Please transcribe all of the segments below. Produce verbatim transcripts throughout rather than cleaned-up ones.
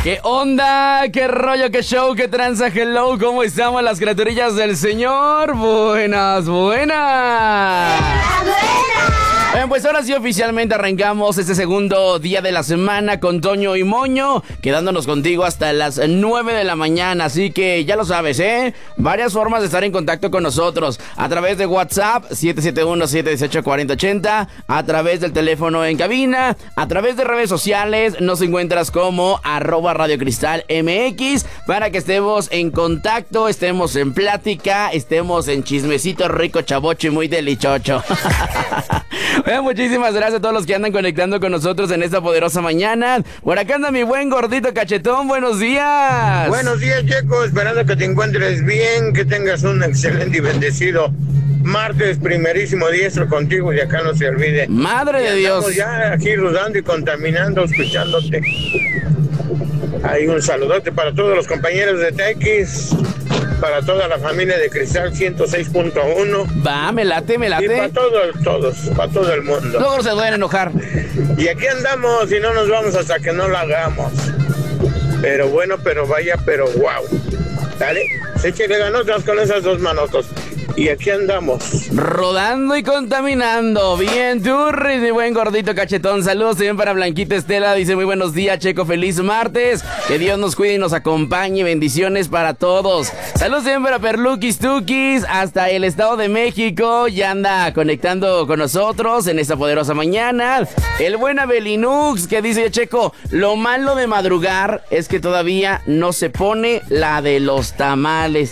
¿Qué onda? ¿Qué rollo? ¿Qué show? ¿Qué tranza? Hello, ¿cómo estamos las criaturillas del Señor? Buenas, buenas. Bien, pues ahora sí oficialmente arrancamos este segundo día de la semana con Toño y Moño, quedándonos contigo hasta las nueve de la mañana, así que ya lo sabes, ¿eh? Varias formas de estar en contacto con nosotros, a través de WhatsApp, siete siete uno, siete uno ocho, cuatro cero ocho cero, a través del teléfono en cabina, a través de redes sociales, nos encuentras como arroba Radio Cristal M X, para que estemos en contacto, estemos en plática, estemos en chismecito rico, chavocho y muy delichocho. Bueno, muchísimas gracias a todos los que andan conectando con nosotros en esta poderosa mañana. Por acá anda mi buen gordito cachetón, buenos días. Buenos días, Checo, esperando que te encuentres bien, que tengas un excelente y bendecido martes primerísimo diestro contigo y acá no se olvide. Madre de Dios. Ya aquí rodando y contaminando, escuchándote. Hay un saludote para todos los compañeros de T X, para toda la familia de Cristal ciento seis punto uno. Va, me late, me late. Y para todos, todos, para todo el mundo. Luego se pueden enojar. Y aquí andamos y no nos vamos hasta que no lo hagamos. Pero bueno, pero vaya, pero wow. Dale, échale ganotas con esas dos manotos. Y aquí andamos. Rodando y contaminando. Bien, turris, mi buen gordito cachetón. Saludos también para Blanquita Estela. Dice muy buenos días, Checo. Feliz martes. Que Dios nos cuide y nos acompañe. Bendiciones para todos. Saludos también para Perluquis Tukis. Hasta el Estado de México. Ya anda conectando con nosotros en esta poderosa mañana. El buen Abelinux que dice, Checo, lo malo de madrugar es que todavía no se pone la de los tamales.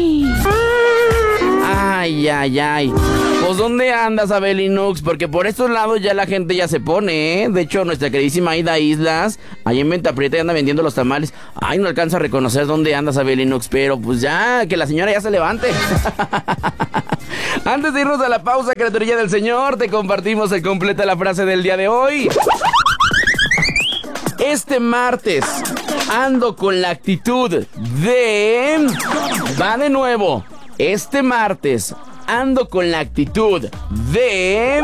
Ay, ay, ay. Pues, ¿dónde andas, Abelinux? Porque por estos lados ya la gente ya se pone, ¿eh? De hecho, nuestra queridísima Aida Islas, ahí en Venta Prieta, ya anda vendiendo los tamales. Ay, no alcanzo a reconocer dónde andas, Abelinux, pero pues ya, que la señora ya se levante. Antes de irnos a la pausa, criaturilla del Señor, te compartimos el completo de la frase del día de hoy. Este martes ando con la actitud de... Va de nuevo. Este martes ando con la actitud de...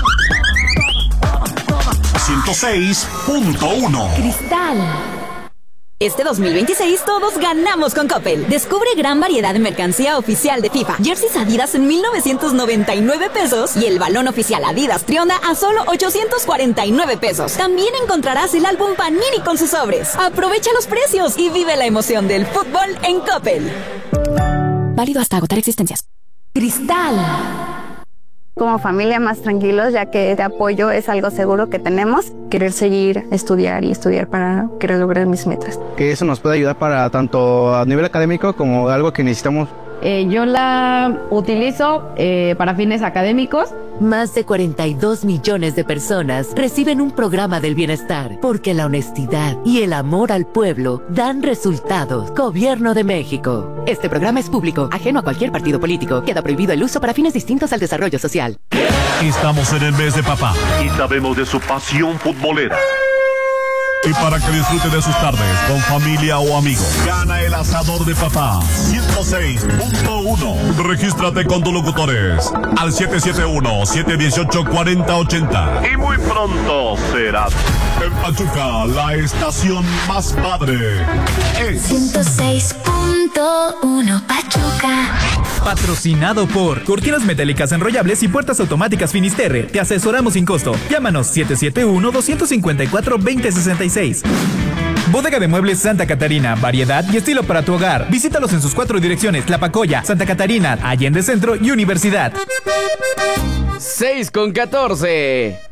ciento seis punto uno Cristal. Este dos mil veintiséis todos ganamos con Coppel. Descubre gran variedad de mercancía oficial de FIFA. Jerseys Adidas en mil novecientos noventa y nueve pesos y el balón oficial Adidas Trionda a solo ochocientos cuarenta y nueve pesos. También encontrarás el álbum Panini con sus sobres. Aprovecha los precios y vive la emoción del fútbol en Coppel. Válido hasta agotar existencias. Cristal. Como familia más tranquilos, ya que de apoyo es algo seguro que tenemos. Querer seguir, estudiar y estudiar para querer lograr mis metas. Que eso nos puede ayudar para tanto a nivel académico como algo que necesitamos. Eh, yo la utilizo eh, para fines académicos. Más de cuarenta y dos millones de personas reciben un programa del bienestar porque la honestidad y el amor al pueblo dan resultados. Gobierno de México. Este programa es público, ajeno a cualquier partido político. Queda prohibido el uso para fines distintos al desarrollo social. Estamos en el mes de papá y sabemos de su pasión futbolera. Y para que disfrute de sus tardes con familia o amigos, gana el asador de papá ciento seis punto uno. Regístrate con tus locutores al siete siete uno, siete uno ocho, cuatro cero ocho cero. Y muy pronto serás en Pachuca, la estación más padre. Es ciento seis punto uno Pachuca. Patrocinado por Cortinas Metálicas Enrollables y Puertas Automáticas Finisterre. Te asesoramos sin costo. Llámanos siete siete uno, dos cinco cuatro, dos cero seis seis. Bodega de Muebles Santa Catarina. Variedad y estilo para tu hogar. Visítalos en sus cuatro direcciones: Tlapacoya, Santa Catarina, Allende Centro y Universidad. seis con catorce.